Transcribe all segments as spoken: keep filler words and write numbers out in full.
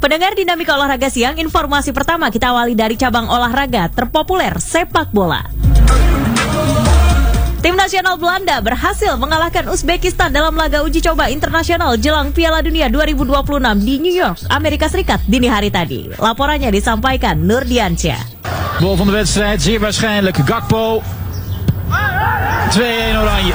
Pendengar Dinamika Olahraga Siang, informasi pertama kita awali dari cabang olahraga terpopuler sepak bola. Tim nasional Belanda berhasil mengalahkan Uzbekistan dalam laga uji coba internasional jelang Piala Dunia dua ribu dua puluh enam di New York, Amerika Serikat dini hari tadi. Laporannya disampaikan Nur Diansyah. Bal van de wedstrijd, zeer waarschijnlijk Gakpo. twee een Oranje.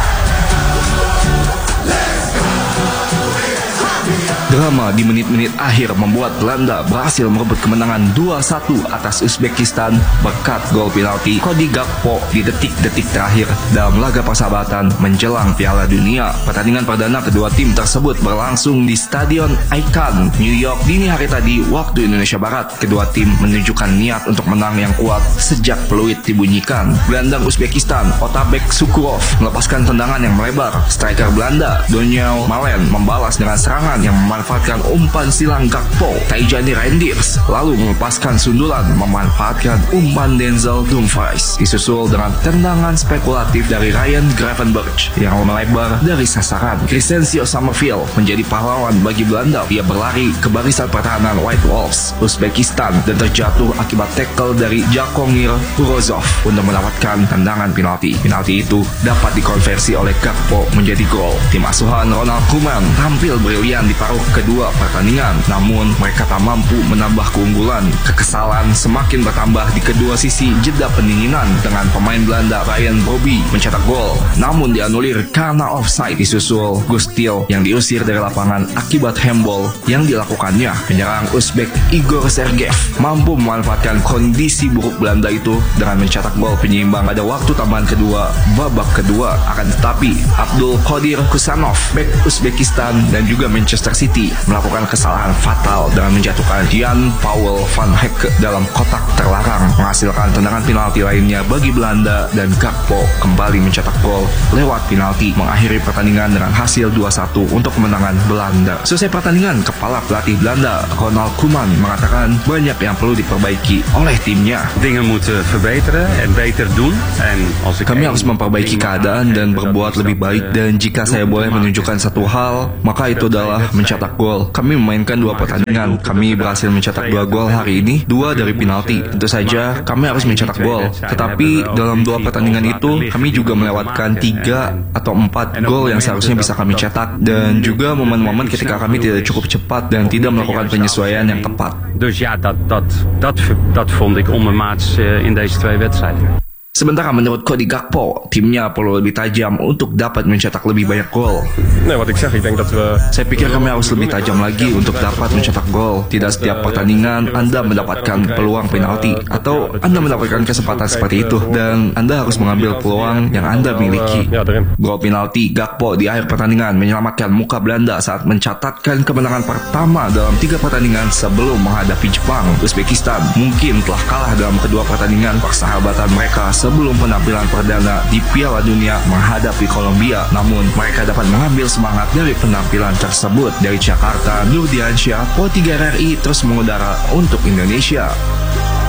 Drama di menit-menit akhir membuat Belanda berhasil merebut kemenangan dua satu atas Uzbekistan berkat gol penalti Cody Gakpo di detik-detik terakhir dalam laga persahabatan menjelang Piala Dunia. Pertandingan perdana kedua tim tersebut berlangsung di Stadion Icon, New York dini hari tadi waktu Indonesia Barat. Kedua tim menunjukkan niat untuk menang yang kuat sejak peluit dibunyikan. Gelandang Uzbekistan Otabek Sukurov melepaskan tendangan yang melebar. Striker Belanda Doniel Malen membalas dengan serangan yang memanfaatkan umpan silang Gakpo. Taijani Reindeers lalu melepaskan sundulan memanfaatkan umpan Denzel Dumfries. Disusul dengan tendangan spekulatif dari Ryan Gravenberch yang melebar dari sasaran. Crescencio Summerfield menjadi pahlawan bagi Belanda. Dia berlari ke barisan pertahanan White Wolves Uzbekistan dan terjatuh akibat tackle dari Jakongir Urozov untuk mendapatkan tendangan penalti. Penalti itu dapat dikonversi oleh Gakpo menjadi gol. Tim asuhan Ronald Koeman tampil brilian di paruh kedua pertandingan, namun mereka tak mampu menambah keunggulan. Kekesalan semakin bertambah di kedua sisi jeda pendinginan dengan pemain Belanda Ryan Brobbey mencetak gol, namun dianulir karena offside. Disusul Gustil yang diusir dari lapangan akibat handball yang dilakukannya. Penyerang Uzbek Igor Sergeyev mampu memanfaatkan kondisi buruk Belanda itu dengan mencetak gol penyeimbang pada waktu tambahan kedua babak kedua. Akan tetapi Abdul Qadir Kusanov bek Uzbekistan dan juga Manchester City melakukan kesalahan fatal dengan menjatuhkan Jan Paul van Hecke dalam kotak terlarang, menghasilkan tendangan penalti lainnya bagi Belanda dan Gakpo kembali mencetak gol lewat penalti mengakhiri pertandingan dengan hasil dua satu untuk kemenangan Belanda. Selesai pertandingan, kepala pelatih Belanda Ronald Koeman mengatakan banyak yang perlu diperbaiki oleh timnya. Dingen moeten verbeteren en beter doen. En als ik Kami harus memperbaiki keadaan dan berbuat lebih baik, dan jika saya boleh menunjukkan satu hal, maka itu adalah mencetak gol. Kami memainkan dua pertandingan. Kami berhasil mencetak dua gol hari ini, dua dari penalti. Tentu saja kami harus mencetak gol. Tetapi dalam dua pertandingan itu kami juga melewatkan tiga atau empat gol yang seharusnya bisa kami cetak, dan juga momen-momen ketika kami tidak cukup cepat dan tidak melakukan penyesuaian yang tepat. Dus ja, dat, dat, dat, dat vond ik ondermaats in deze twee wedstrijden. Sementara menurut Cody Gakpo, timnya perlu lebih tajam untuk dapat mencetak lebih banyak gol. Nee, wat ik zeg, ik denk dat we... Saya pikir kami harus lebih tajam lagi untuk dapat mencetak gol. Tidak setiap pertandingan Anda mendapatkan peluang penalti atau Anda mendapatkan kesempatan seperti itu, dan Anda harus mengambil peluang yang Anda miliki. Gol penalti Gakpo di akhir pertandingan menyelamatkan muka Belanda saat mencatatkan kemenangan pertama dalam tiga pertandingan sebelum menghadapi Jepang. Uzbekistan mungkin telah kalah dalam kedua pertandingan persahabatan mereka sebelum penampilan perdana di Piala Dunia menghadapi Kolombia, namun mereka dapat mengambil semangat dari penampilan tersebut. Dari Jakarta, Nur Diansyah, Pro tiga R R I terus mengudara untuk Indonesia.